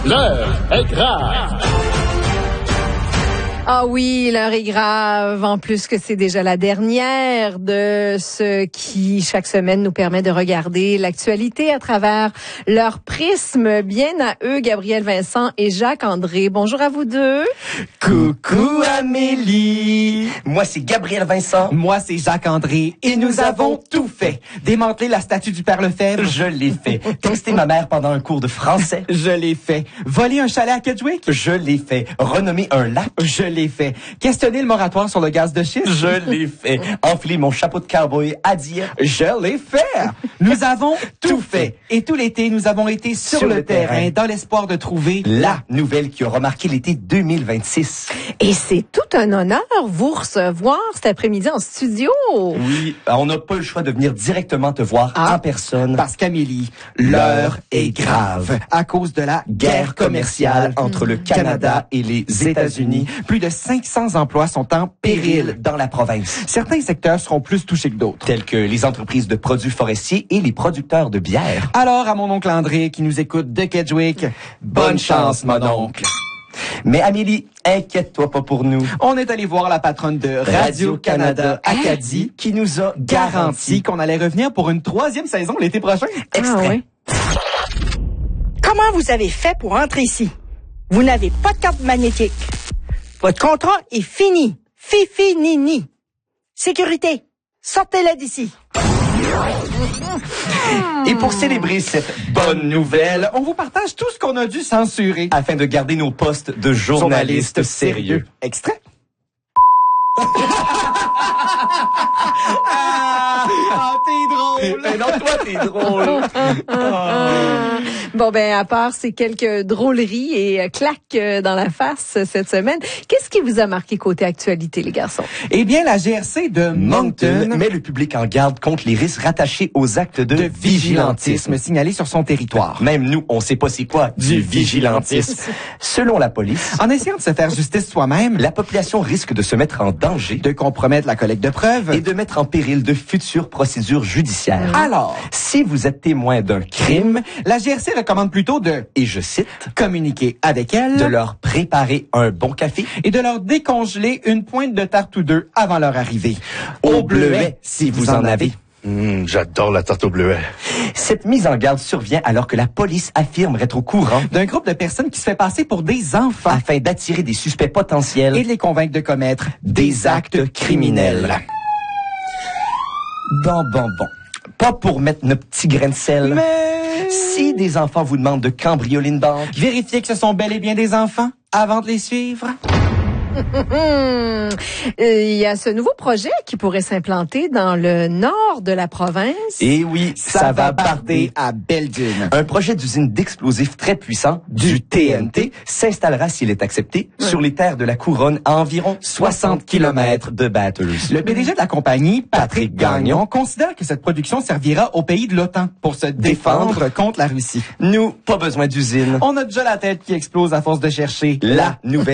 L'heure est grave. Ah oui, l'heure est grave, en plus que c'est déjà la dernière de ce qui, chaque semaine, nous permet de regarder l'actualité à travers leur prisme. Bien à eux, Gabriel Vincent et Jacques-André. Bonjour à vous deux. Coucou Amélie. Moi, c'est Gabriel Vincent. Moi, c'est Jacques-André. Et nous avons tout fait. Démanteler la statue du Père Lefebvre. Je l'ai fait. Texter ma mère pendant un cours de français. Je l'ai fait. Voler un chalet à Kedgewick. Je l'ai fait. Renommer un lac. Je l'ai fait. Questionner le moratoire sur le gaz de schiste. Je l'ai fait. Enfiler mon chapeau de cowboy à Dieppe. Je l'ai fait. Nous avons tout fait. Et tout l'été, nous avons été sur le terrain dans l'espoir de trouver la nouvelle qui aura marqué l'été 2026. Et c'est tout un honneur vous recevoir cet après-midi en studio. Oui, on n'a pas le choix de venir directement te voir en personne. Parce qu'Amélie, l'heure est grave à cause de la Guerre commerciale entre le Canada et les États-Unis. Plus de 500 emplois sont en péril dans la province. Certains secteurs seront plus touchés que d'autres. Tels que les entreprises de produits forestiers et les producteurs de bière. Alors, à mon oncle André qui nous écoute de Kedgewick, bonne chance, mon oncle. Mais Amélie, inquiète-toi pas pour nous. On est allé voir la patronne de Radio-Canada Acadie qui nous a garanti qu'on allait revenir pour une 3e saison l'été prochain. Extrait. Comment vous avez fait pour entrer ici? Vous n'avez pas de carte magnétique. Votre contrat est fini. Fifi-nini. Sécurité, sortez-la d'ici. Et pour célébrer cette bonne nouvelle, On vous partage tout ce qu'on a dû censurer afin de garder nos postes de journalistes sérieux. Extrait. T'es drôle. Mais non, toi, t'es drôle. Bon, ben, à part ces quelques drôleries et claques dans la face cette semaine, qu'est-ce qui vous a marqué côté actualité, les garçons? Eh bien, la GRC de Moncton met le public en garde contre les risques rattachés aux actes de vigilantisme signalés sur son territoire. Même nous, on sait pas c'est quoi du vigilantisme. Selon la police, En essayant de se faire justice soi-même, la population risque de se mettre en danger de compromettre la collecte de preuves, et de mettre en péril de futures procédures judiciaires. alors, Si vous êtes témoin d'un crime, la GRC recommande plutôt de et je cite, communiquer avec elle, de leur préparer un bon café et de leur décongeler une pointe de tarte ou deux avant leur arrivée. au bleuet si vous en avez. J'adore la tarte au bleuet. Cette mise en garde survient alors que la police affirme être au courant D'un groupe de personnes qui se fait passer pour des enfants afin d'attirer des suspects potentiels et de les convaincre de commettre des actes criminels. Bon. Pas pour mettre nos petits grains de sel. Mais Si des enfants vous demandent de cambrioler une banque, vérifiez que ce sont bel et bien des enfants avant de les suivre. Il y a ce nouveau projet qui pourrait s'implanter dans le nord de la province. et oui, ça va barder. à Belle-Dune. Un projet d'usine d'explosifs très puissant, du TNT, s'installera s'il est accepté sur les terres de la Couronne à environ 60 km de Bathurst. Le PDG de la compagnie, Patrick Gagnon, considère que cette production servira aux pays de l'OTAN pour se défendre contre la Russie. Nous, pas besoin d'usine. On a déjà la tête qui explose à force de chercher La nouvelle